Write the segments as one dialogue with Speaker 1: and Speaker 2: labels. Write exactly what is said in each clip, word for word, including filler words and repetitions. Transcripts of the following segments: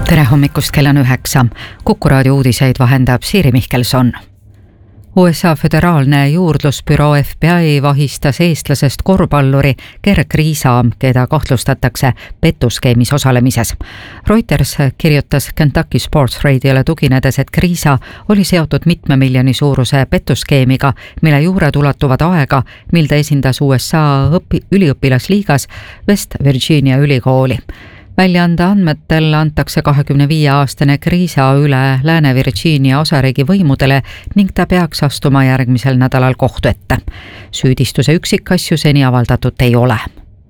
Speaker 1: tere hommikust, kell on üheksa. Kuku raadio uudiseid vahendab Siiri Mihkelson. U S A föderaalne juurdlusbüroo F B I vahistas eestlasest korvpalluri Gerg Riisa, keda kahtlustatakse petuskeemis osalemises. Reuters kirjutas Kentucky Sports Radiole tuginedes, et Riisa oli seotud mitme miljoni suuruse petuskeemiga, mille juured ulatuvad aega, mil ta esindas U S A õpi- üliõpilasliigas West Virginia ülikooli. Väljaande andmetel antakse kahekümne viie aastane Riisa üle Lääne-Virginia osariigi võimudele ning ta peaks astuma järgmisel nädalal kohtu ette. Süüdistuse üksikasju seni avaldatud ei ole.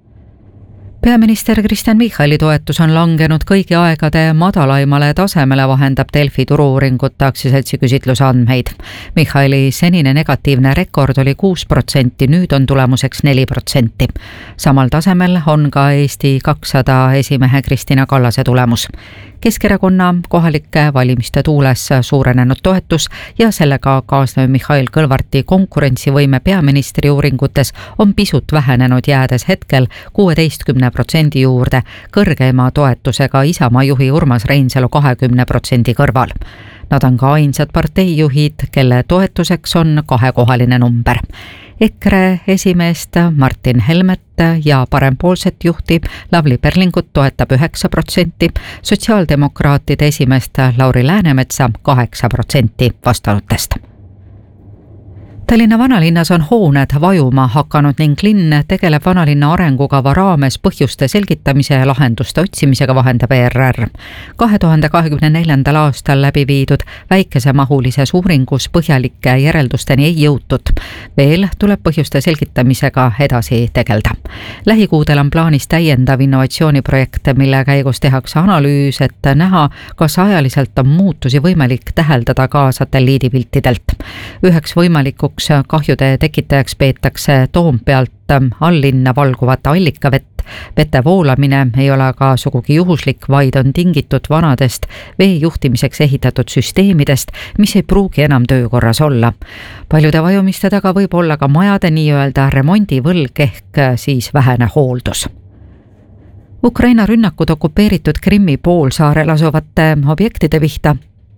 Speaker 1: Peaminister Kristen Michali toetus on langenud kõigi aegade madalaimale tasemele, vahendab Delfi turu-uuringute aktsiaseltsi küsitluse andmeid. Michali senine negatiivne rekord oli kuus protsenti, nüüd on tulemuseks neli protsenti. Samal tasemel on ka Eesti kakssada esimehe Kristina Kallase tulemus. Keskerakonna kohalike valimiste tuules suurenenud toetus ja sellega kaasnev Mihhail Kõlvarti konkurentsivõime peaministri uuringutes on pisut vähenenud, jäädes hetkel kuueteistkümne protsendi juurde, kõrgeima toetusega Isamaa juhi Urmas Reinsalu kahekümne protsendi kõrval. Nad on ka ainsad parteijuhid, kelle toetuseks on kahekohaline number. EKRE esimeest Martin Helmet ja parempoolset juhti Lavly Perlingut toetab üheksa protsenti, sotsiaaldemokraatide esimeest Lauri Läänemetsa kaheksa protsenti vastanutest. Tallinna vanalinnas on hooned vajuma hakanud ning linn tegeleb vanalinna arengukava raames põhjuste selgitamise ja lahenduste otsimisega, vahendab E R R. kahe tuhande kahekümne neljandal aastal läbi viidud väikesemahulises uuringus põhjalike järeldusteni ei jõutud. Veel tuleb põhjuste selgitamisega edasi tegelda. Lähikuudel on plaanis täiendav innovatsiooniprojekt, mille käigus tehakse analüüs, et näha, kas ajaliselt on muutusi võimalik täheldada ka satelliidipiltidelt. Üheks võimalikuks kahjude tekitajaks peetakse Toompealt alllinna valguvat allikavett. Vete voolamine ei ole ka sugugi juhuslik, vaid on tingitud vanadest vee juhtimiseks ehitatud süsteemidest, mis ei pruugi enam töökorras olla. Paljude vajumiste taga võib olla ka majade nii-öelda remondivõlg ehk siis vähene hooldus. Ukraina rünnakud okupeeritud Krimmi poolsaarel asuvate objektide pihta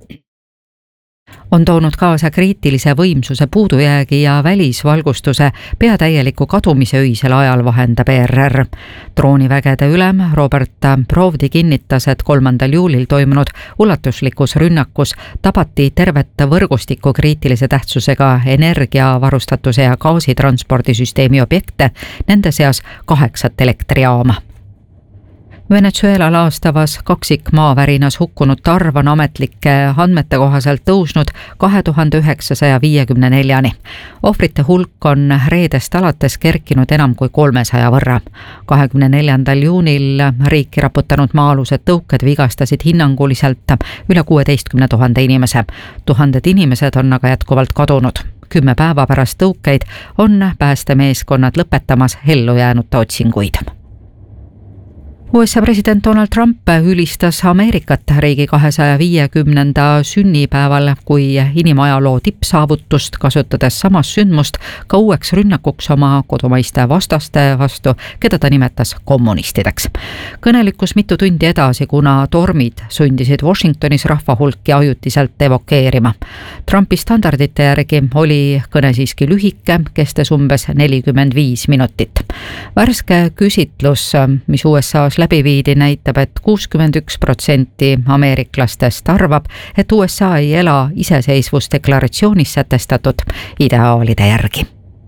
Speaker 1: on toonud kaasa kriitilise võimsuse puudujäägi ja välisvalgustuse peatäieliku kadumise öisel ajal, vahendab E R R. Droonivägede ülem Robert Provdi kinnitas, et kolmandal juulil toimunud ulatuslikus rünnakus tabati tervet võrgustiku kriitilise tähtsusega energiavarustatuse ja gaasitranspordisüsteemi objekte, nende seas kaheksat elektrijaama. Venezuela laastavas kaksik maavärinas hukkunute arv on ametlike andmete kohaselt tõusnud kahe tuhande üheksasaja viiekümne neljani. Ohvrite hulk on reedest alates kerkinud enam kui kolmesaja võrra. kahekümne neljandal juunil riiki raputanud maa-alused tõuked vigastasid hinnanguliselt üle kuueteistkümne tuhande inimese. Tuhanded inimesed on aga jätkuvalt kadunud. Kümme päeva pärast tõukeid on päästemeeskonnad lõpetamas ellujäänute otsinguid. U S A president Donald Trump ülistas Ameerikat riigi kahesaja viiekümnenda sünnipäeval kui inimajaloo tippsaavutust, kasutades samast sündmust ka uueks rünnakuks oma kodumaiste vastaste vastu, keda ta nimetas kommunistideks. Kõne lükkus mitu tundi edasi, kuna tormid sundisid Washingtonis rahva hulki ajutiselt evakueerima. Trumpi standardite järgi oli kõne siiski lühike, kestes umbes nelikümmend viis minutit. Värske küsitlus, mis U S A-s läbi viidi, näitab, et kuuskümmend üks protsenti ameeriklastest arvab, et U S A ei ela iseseisvusdeklaratsioonis sätestatud ideaalide järgi.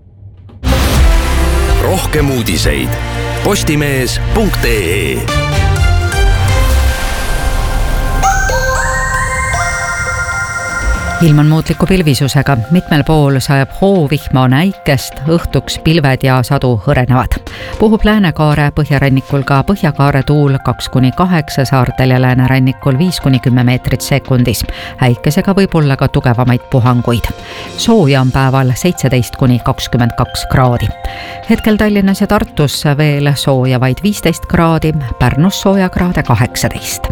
Speaker 2: Rohkem uudiseid postimees punkt ee.
Speaker 1: Ilm on muutliku pilvisusega, mitmel pool sajab hoovihma, on äikest, õhtuks pilved ja sadu hõrenevad. Puhub läänekaare põhjarannikul ka põhjakaare tuul kaks kuni kaheksa, saartel ja läänerannikul viis kuni kümme meetrit sekundis. Äikesega võib olla ka tugevamaid puhanguid. Sooja on päeval seitseteist kuni kakskümmend kaks kraadi. Hetkel Tallinnas ja Tartus veel sooja vaid viisteist kraadi, Pärnus sooja kraade kaheksateist.